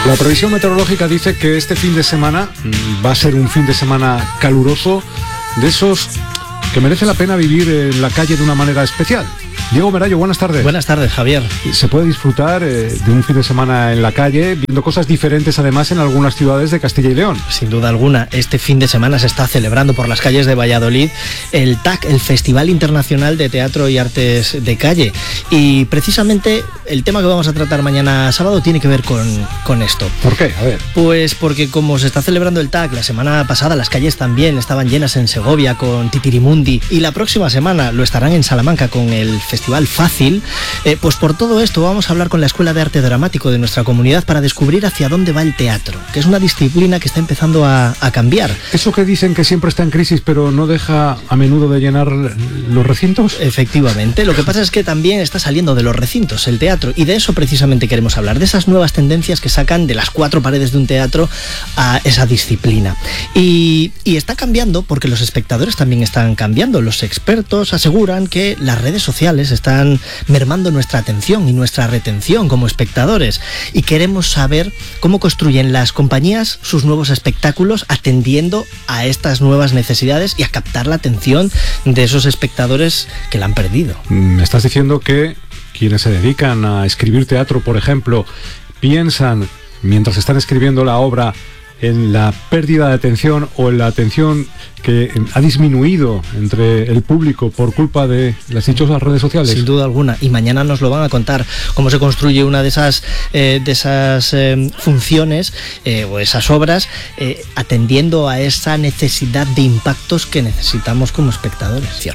La previsión meteorológica dice que este fin de semana va a ser un fin de semana caluroso, de esos que merece la pena vivir en la calle de una manera especial. Diego Merayo, buenas tardes. Buenas tardes, Javier. Se puede disfrutar de un fin de semana en la calle, viendo cosas diferentes además en algunas ciudades de Castilla y León. Sin duda alguna, este fin de semana se está celebrando por las calles de Valladolid el TAC, el Festival Internacional de Teatro y Artes de Calle. Y precisamente el tema que vamos a tratar mañana sábado tiene que ver con esto. ¿Por qué? A ver. Pues porque como se está celebrando el TAC, la semana pasada las calles también estaban llenas en Segovia con Titirimundi y la próxima semana lo estarán en Salamanca con el Festival Fácil, pues por todo esto vamos a hablar con la Escuela de Arte Dramático de nuestra comunidad para descubrir hacia dónde va el teatro, que es una disciplina que está empezando a cambiar. ¿Eso que dicen que siempre está en crisis pero no deja a menudo de llenar los recintos? Efectivamente, lo que pasa es que también está saliendo de los recintos el teatro y de eso precisamente queremos hablar, de esas nuevas tendencias que sacan de las cuatro paredes de un teatro a esa disciplina. Y está cambiando porque los espectadores también están cambiando. Los expertos aseguran que las redes sociales están mermando nuestra atención y nuestra retención como espectadores y queremos saber cómo construyen las compañías sus nuevos espectáculos atendiendo a estas nuevas necesidades y a captar la atención de esos espectadores que la han perdido. Me estás diciendo que quienes se dedican a escribir teatro, por ejemplo, piensan mientras están escribiendo la obra en la pérdida de atención o en la atención que ha disminuido entre el público por culpa de las dichosas redes sociales. Sin duda alguna, y mañana nos lo van a contar cómo se construye una de esas funciones o esas obras atendiendo a esa necesidad de impactos que necesitamos como espectadores.